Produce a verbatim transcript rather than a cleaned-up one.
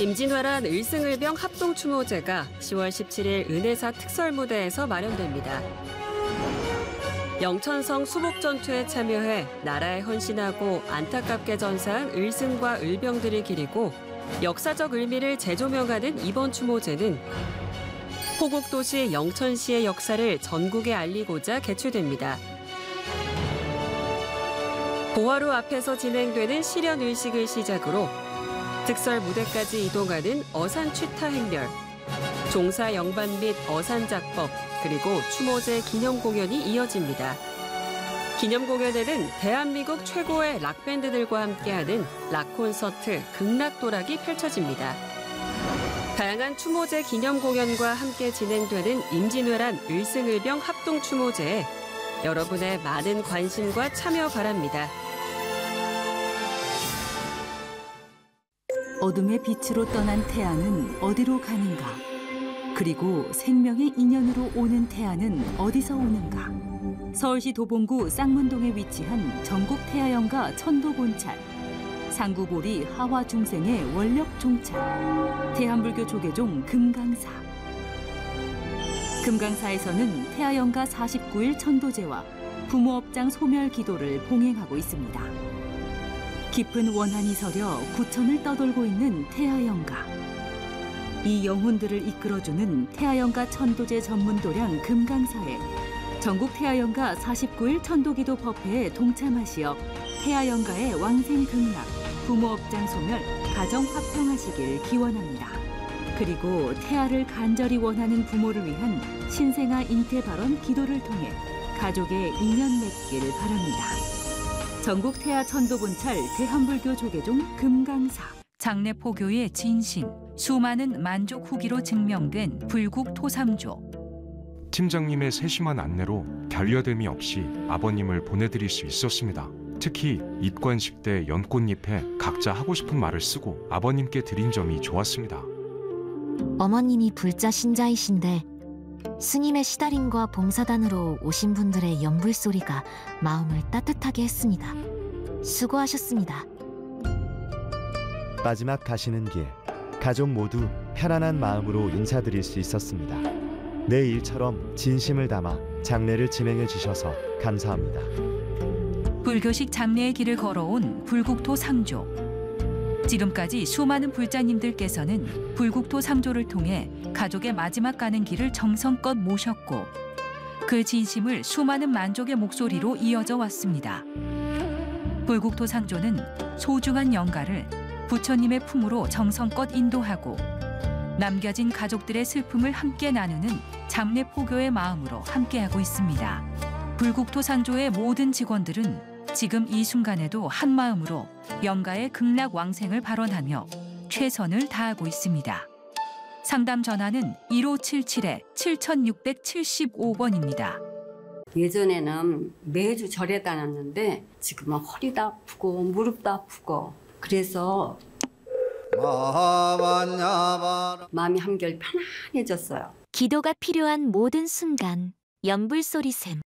임진왜란 을승을병 합동추모제가 시월 십칠일 은혜사 특설무대에서 마련됩니다. 영천성 수복전투에 참여해 나라에 헌신하고 안타깝게 전사한 을승과 을병들을 기리고 역사적 의미를 재조명하는 이번 추모제는 호국도시 영천시의 역사를 전국에 알리고자 개최됩니다. 보화루 앞에서 진행되는 실현의식을 시작으로 특설 무대까지 이동하는 어산 취타 행렬, 종사 영반 및 어산 작법, 그리고 추모제 기념 공연이 이어집니다. 기념 공연에는 대한민국 최고의 락밴드들과 함께하는 락 콘서트 극락도락이 펼쳐집니다. 다양한 추모제 기념 공연과 함께 진행되는 임진왜란 을승을병 합동추모제에 여러분의 많은 관심과 참여 바랍니다. 어둠의 빛으로 떠난 태양은 어디로 가는가? 그리고 생명의 인연으로 오는 태양은 어디서 오는가? 서울시 도봉구 쌍문동에 위치한 전국 태아연가 천도본찰, 상구보리 하화중생의 원력 종찰, 대한불교 조계종 금강사. 금강사에서는 태아연가 사십구일 천도제와 부모업장 소멸 기도를 봉행하고 있습니다. 깊은 원한이 서려 구천을 떠돌고 있는 태아연가. 이 영혼들을 이끌어주는 태아연가 천도제 전문도량 금강사에 전국 태아연가 사십구일 천도기도 법회에 동참하시어 태아연가의 왕생 극락, 부모업장 소멸, 가정 화평하시길 기원합니다. 그리고 태아를 간절히 원하는 부모를 위한 신생아 잉태 발원 기도를 통해 가족의 인연 맺길 바랍니다. 전국 태아 천도본찰 대한불교 조계종 금강사. 장례 포교의 진신, 수많은 만족 후기로 증명된 불국 토삼조. 팀장님의 세심한 안내로 결여됨이 없이 아버님을 보내드릴 수 있었습니다. 특히 입관식 때 연꽃잎에 각자 하고 싶은 말을 쓰고 아버님께 드린 점이 좋았습니다. 어머님이 불자 신자이신데 스님의 시달림과 봉사단으로 오신 분들의 연불소리가 마음을 따뜻하게 했습니다. 수고하셨습니다. 마지막 가시는 길, 가족 모두 편안한 마음으로 인사드릴 수 있었습니다. 내 일처럼 진심을 담아 장례를 진행해 주셔서 감사합니다. 불교식 장례의 길을 걸어온 불국토 삼조. 지금까지 수많은 불자님들께서는 불국토 삼조를 통해 가족의 마지막 가는 길을 정성껏 모셨고 그 진심을 수많은 만족의 목소리로 이어져 왔습니다. 불국토 삼조는 소중한 영가를 부처님의 품으로 정성껏 인도하고 남겨진 가족들의 슬픔을 함께 나누는 장례 포교의 마음으로 함께하고 있습니다. 불국토 삼조의 모든 직원들은 지금 이 순간에도 한 마음으로 영가의 극락 왕생을 발언하며 최선을 다하고 있습니다. 상담 전화는 일오칠칠 칠육칠오 번입니다. 예전에는 매주 절에 다녔는데 지금은 허리도 아프고 무릎도 아프고 그래서 마음이 한결 편안해졌어요. 기도가 필요한 모든 순간 연불소리샘.